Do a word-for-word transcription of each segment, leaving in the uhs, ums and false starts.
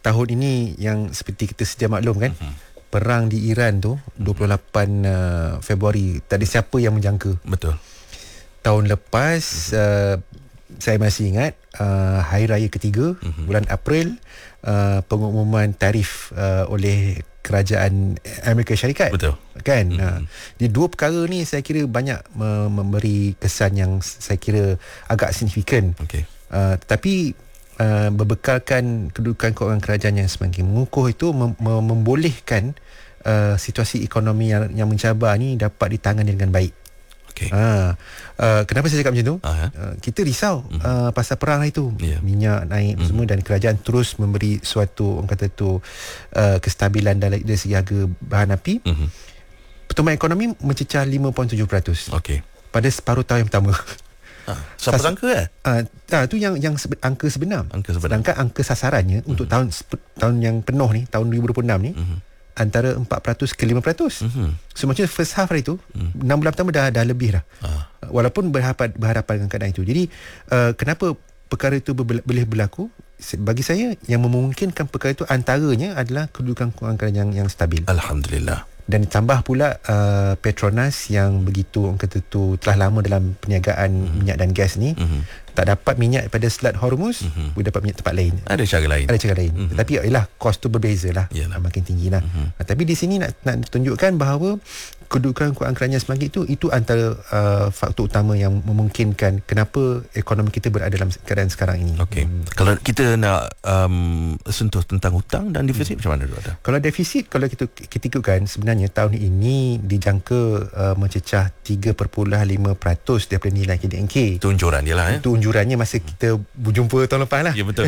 tahun ini yang seperti kita sedia maklum kan, uh-huh. perang di Iran tu dua puluh lapan uh, Februari, tak ada siapa yang menjangka. Betul. Tahun lepas uh-huh. uh, saya masih ingat uh, hari raya ketiga, uh-huh. bulan April, uh, pengumuman tarif uh, oleh kerajaan Amerika Syarikat. Betul. Kan? Mm-hmm. Ha, di dua perkara ni saya kira banyak me- memberi kesan yang saya kira agak signifikan. Okey. Uh, tetapi uh, berbekalkan kedudukan keuangan kerajaan yang semakin mengukuh itu mem- mem- membolehkan uh, situasi ekonomi yang, yang mencabar ni dapat ditangani dengan baik. Okay. Ha, uh, kenapa saya cakap macam tu? Uh-huh. Uh, kita risau uh-huh. uh, pasal perang itu, yeah. minyak naik uh-huh. semua, dan kerajaan terus memberi suatu, orang kata tu, uh, kestabilan dari, dari segi harga bahan api. Uh-huh. Pertumbuhan ekonomi mencecah lima perpuluhan tujuh peratus okay. pada separuh tahun yang pertama. Ah, siapa Sas- sangka eh? Ah, uh, tu yang yang sebe- angka sebenar. Angka sebenar. Sedangkan angka sasarannya uh-huh. untuk tahun tahun yang penuh ni, tahun dua ribu dua puluh enam ni, uh-huh. antara empat peratus ke lima peratus. Uh-huh. So macam first half hari tu, uh-huh. enam bulan pertama dah dah lebih dah. Uh. Walaupun berhadapan berhadapan dengan keadaan itu. Jadi uh, kenapa perkara itu ber- boleh berlaku? Bagi saya yang memungkinkan perkara itu antaranya adalah kedudukan keuangan kerajaan yang, yang stabil. Alhamdulillah. Dan ditambah pula uh, Petronas yang begitu, orang kata tu, telah lama dalam perniagaan uh-huh. minyak dan gas ni, uh-huh. tak dapat minyak pada Selat Hormuz, uh-huh. boleh dapat minyak tempat lain. Ada cara lain. Ada cara lain. Uh-huh. Tetapi yalah, kos tu berbeza lah. Yalah. Makin tinggi lah. Uh-huh. Uh, tapi di sini nak, nak tunjukkan bahawa kedudukan keuangan kerajaan sebagai itu, itu antara uh, faktor utama yang memungkinkan kenapa ekonomi kita berada dalam keadaan sekarang ini. Okey. Hmm. Kalau kita nak um, sentuh tentang hutang dan defisit, hmm. macam mana doktor? Kalau defisit, kalau kita kita ikutkan, sebenarnya tahun ini dijangka uh, mencecah tiga perpuluhan lima peratus daripada nilai K D N K. Itu unjuran dia lah. Eh? Itu unjurannya masa kita berjumpa tahun lepas lah. Ya, betul.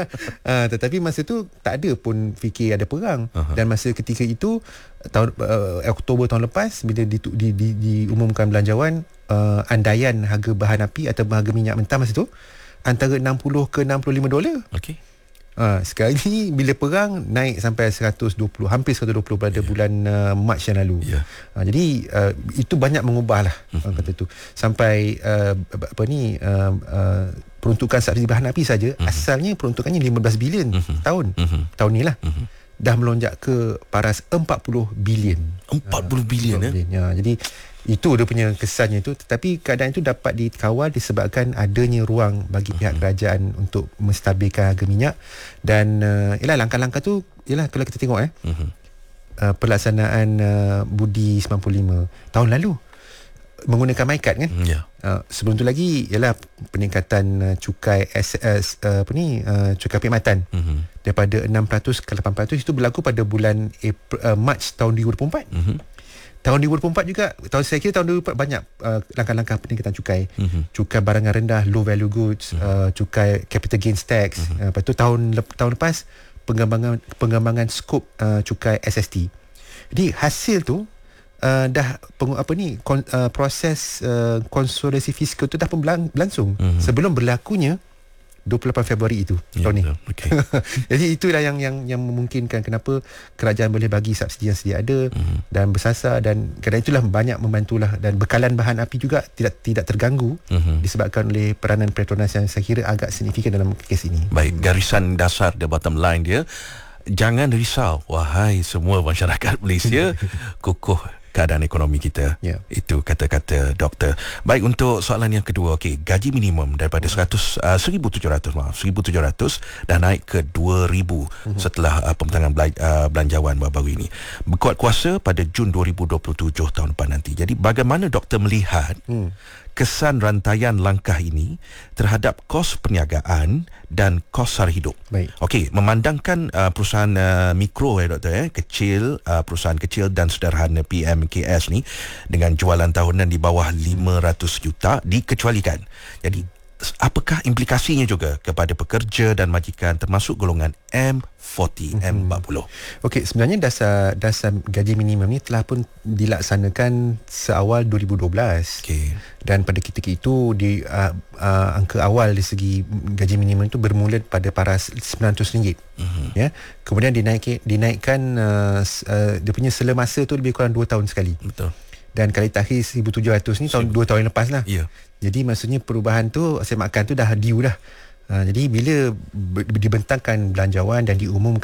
uh, tetapi masa tu tak ada pun fikir ada perang. Uh-huh. Dan masa ketika itu, tahun uh, Oktober tahun lepas, bila di, di, di, diumumkan belanjawan, uh, andaian harga bahan api atau harga minyak mentah masa tu antara enam puluh ke enam puluh lima dolar. Okey. Uh, sekarang ni bila perang naik sampai seratus dua puluh, hampir seratus dua puluh pada yeah. bulan uh, Mac yang lalu. Yeah. Uh, jadi uh, itu banyak mengubah lah mm-hmm. orang kata tu. Sampai uh, apa ni uh, uh, peruntukan subsidi bahan api saja, mm-hmm. asalnya peruntukannya lima belas bilion mm-hmm. tahun. Mm-hmm. Tahun ni lah. Mm-hmm. Dah melonjak ke paras empat puluh bilion. empat puluh bilion eh. Ya, jadi itu dia punya kesannya itu. Tetapi keadaan itu dapat dikawal disebabkan adanya ruang bagi uh-huh. pihak kerajaan untuk menstabilkan harga minyak. Dan uh, ialah langkah-langkah tu, ialah kalau kita tengok eh uh-huh. uh, pelaksanaan uh, Budi sembilan puluh lima tahun lalu menggunakan MyKad kan. Yeah. Uh, sebelum tu lagi ialah peningkatan uh, cukai S S uh, apa ni uh, cukai perkhidmatan uh-huh. daripada enam peratus ke lapan peratus. Itu berlaku pada bulan April, uh, Mac tahun dua ribu dua puluh empat. Uh-huh. Tahun dua ribu dua puluh empat juga, tahun saya kira tahun dua ribu dua puluh empat banyak uh, langkah-langkah peningkatan cukai. Uh-huh. Cukai barangan rendah, low value goods, uh-huh. uh, cukai capital gains tax. Uh-huh. Uh, lepas tu tahun lep- tahun lepas pengembangan pengembangan skop uh, cukai S S T. Jadi hasil tu Uh, dah peng, apa ni kon, uh, proses uh, konsolidasi fiskal tu dah pun berlang, berlangsung mm-hmm. sebelum berlakunya dua puluh lapan Februari itu yeah, tahun ni. Okay. Jadi itulah yang yang yang memungkinkan kenapa kerajaan boleh bagi subsidi yang sedia ada mm-hmm. dan bersasar, dan kerana itulah banyak membantulah, dan bekalan bahan api juga tidak tidak terganggu mm-hmm. disebabkan oleh peranan Petronas yang saya kira agak signifikan dalam kes ini. Baik, garisan dasar the bottom line dia, jangan risau wahai semua masyarakat Malaysia, kukuh keadaan ekonomi kita. Yeah. Itu kata-kata doktor. Baik, untuk soalan yang kedua, okey, gaji minimum daripada seratus uh, seribu tujuh ratus maaf seribu tujuh ratus dah naik ke dua ribu uh-huh. setelah uh, pembentangan belaj- uh, belanjawan baru-baru ini. Berkuat kuasa pada Jun dua ribu dua puluh tujuh tahun depan nanti. Jadi bagaimana doktor melihat hmm. kesan rantaian langkah ini terhadap kos perniagaan dan kos sara hidup? Baik. Okey, memandangkan uh, perusahaan uh, mikro ya doktor eh, kecil, uh, perusahaan kecil dan sederhana P M K S ni dengan jualan tahunan di bawah lima ratus juta dikecualikan. Jadi apakah implikasinya juga kepada pekerja dan majikan termasuk golongan M empat puluh, mm-hmm. M empat puluh? Okey, sebenarnya dasar dasar gaji minimum ni telah pun dilaksanakan seawal dua ribu dua belas. Okey. Dan pada ketika itu di uh, uh, angka awal dari segi gaji minimum itu bermula pada paras sembilan ratus ringgit. Mm-hmm. Ya. Kemudian dinaiki dinaikkan uh, uh, dia punya sela masa tu lebih kurang dua tahun sekali. Betul. Dan kali terakhir seribu tujuh ratus ni tahun dua tahun yang lepas lah. Ya. Jadi maksudnya perubahan tu, saya makan tu dah due dah. Uh, jadi bila dibentangkan belanjawan dan diumumkan